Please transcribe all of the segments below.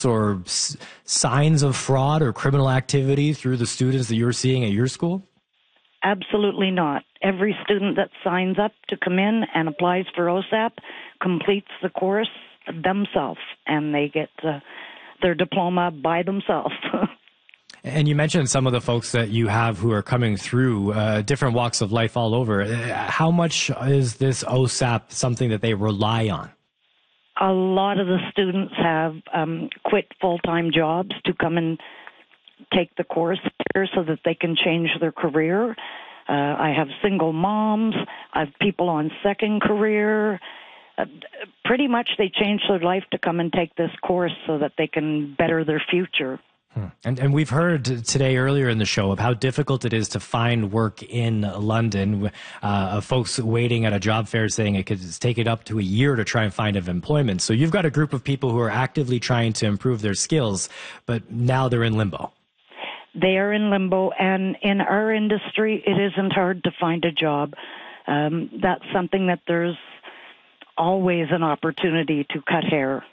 or signs of fraud or criminal activity through the students that you're seeing at your school? Absolutely not. Every student that signs up to come in and applies for OSAP completes the course themselves, and they get their diploma by themselves. And you mentioned some of the folks that you have who are coming through different walks of life all over. How much is this OSAP something that they rely on? A lot of the students have quit full-time jobs to come and take the course here so that they can change their career. I have single moms. I have people on second career. Pretty much they change their life to come and take this course so that they can better their future. And we've heard today earlier in the show of how difficult it is to find work in London, of folks waiting at a job fair saying it could take it up to a year to try and find employment. So you've got a group of people who are actively trying to improve their skills, but now they're in limbo. They are in limbo, and in our industry, it isn't hard to find a job. That's something that there's always an opportunity to cut hair.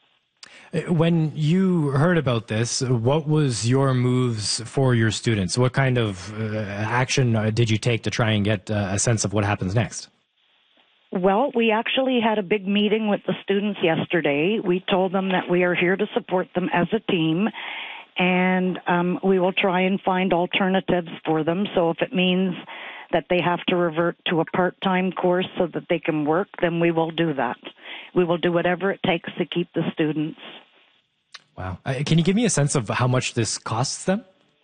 When you heard about this, what was your moves for your students? What kind of action did you take to try and get a sense of what happens next? Well, we actually had a big meeting with the students yesterday. We told them that we are here to support them as a team, and we will try and find alternatives for them. So if it means that they have to revert to a part-time course so that they can work, then we will do that. We will do whatever it takes to keep the students. Wow. Can you give me a sense of how much this costs them?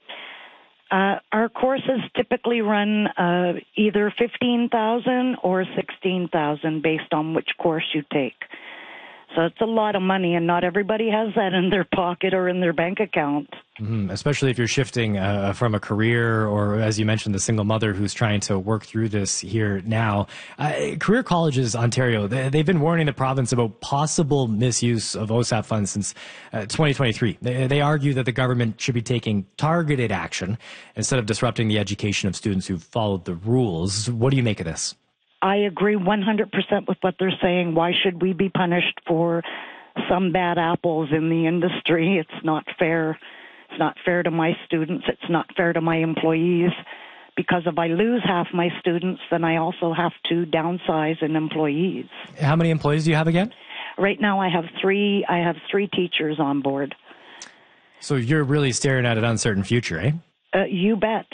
Our courses typically run either $15,000 or $16,000 based on which course you take. So it's a lot of money, and not everybody has that in their pocket or in their bank account. Especially if you're shifting from a career or, as you mentioned, the single mother who's trying to work through this here now. Career Colleges Ontario, they've been warning the province about possible misuse of OSAP funds since 2023. They argue that the government should be taking targeted action instead of disrupting the education of students who've followed the rules. What do you make of this? I agree 100% with what they're saying. Why should we be punished for some bad apples in the industry? It's not fair. It's not fair to my students. It's not fair to my employees. Because if I lose half my students, then I also have to downsize in employees. How many employees do you have again? Right now I have three teachers on board. So you're really staring at an uncertain future, eh? You bet.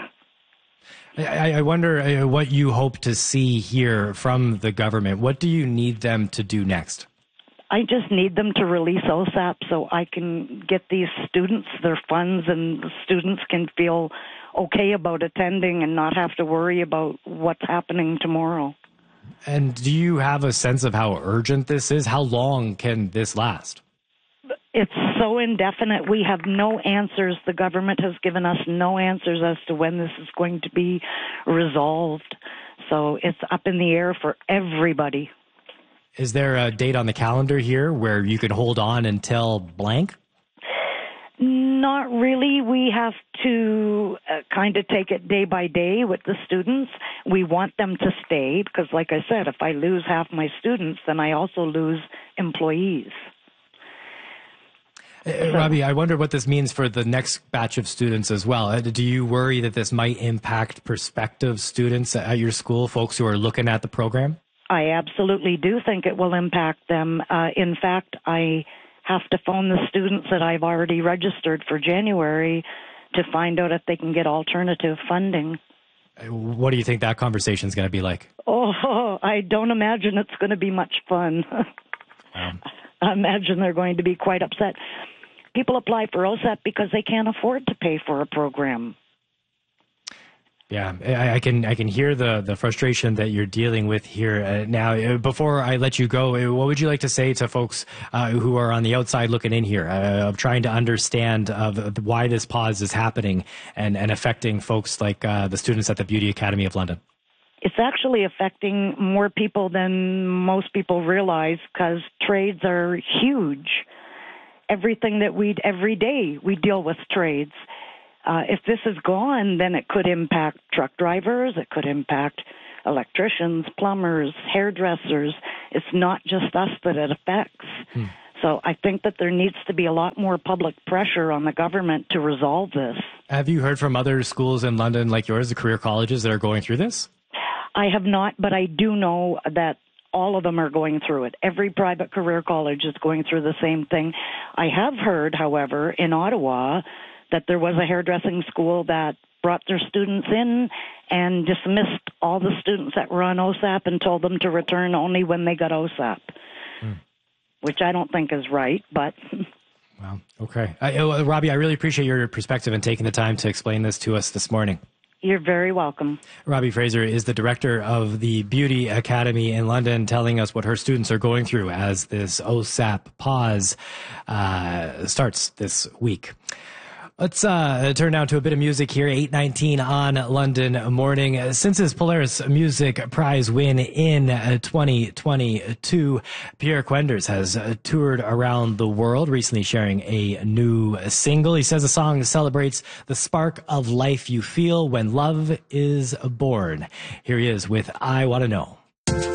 I wonder what you hope to see here from the government. What do you need them to do next? I just need them to release OSAP so I can get these students their funds, and the students can feel okay about attending and not have to worry about what's happening tomorrow. And do you have a sense of how urgent this is? How long can this last? It's so indefinite. We have no answers. The government has given us no answers as to when this is going to be resolved. So it's up in the air for everybody. Is there a date on the calendar here where you can hold on until blank? Not really. We have to kind of take it day by day with the students. We want them to stay because, like I said, if I lose half my students, then I also lose employees. Robbie, I wonder what this means for the next batch of students as well. Do you worry that this might impact prospective students at your school, folks who are looking at the program? I absolutely do think it will impact them. In fact, I have to phone the students that I've already registered for January to find out if they can get alternative funding. What do you think that conversation is going to be like? Oh, I don't imagine it's going to be much fun. I imagine they're going to be quite upset. People apply for OSAP because they can't afford to pay for a program. Yeah, I can hear the frustration that you're dealing with here now. Before I let you go, what would you like to say to folks who are on the outside looking in here, of trying to understand why this pause is happening and affecting folks like the students at the Beauty Academy of London? It's actually affecting more people than most people realize because trades are huge. Every day we deal with trades. If this is gone, then it could impact truck drivers, it could impact electricians, plumbers, hairdressers. It's not just us that it affects. So I think that there needs to be a lot more public pressure on the government to resolve this. Have you heard from other schools in London like yours, the career colleges that are going through this? I have not, but I do know that all of them are going through it. Every private career college is going through the same thing. I have heard, however, in Ottawa that there was a hairdressing school that brought their students in and dismissed all the students that were on OSAP and told them to return only when they got OSAP, which I don't think is right, but... Wow. Okay. Robbie, I really appreciate your perspective and taking the time to explain this to us this morning. You're very welcome. Robbie Fraser is the director of the Beauty Academy in London, telling us what her students are going through as this OSAP pause starts this week. Let's turn now to a bit of music here. 8:19 on London Morning. Since his Polaris Music Prize win in 2022, Pierre Quenders has toured around the world, recently sharing a new single. He says the song celebrates the spark of life you feel when love is born. Here he is with I Want to Know.